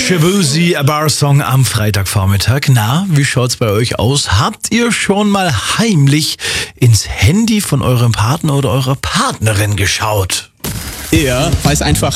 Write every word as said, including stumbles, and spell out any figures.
Shaboozey, A Bar Song am Freitagvormittag. Na, wie schaut's bei euch aus? Habt ihr schon mal heimlich ins Handy von eurem Partner oder eurer Partnerin geschaut? Er weiß einfach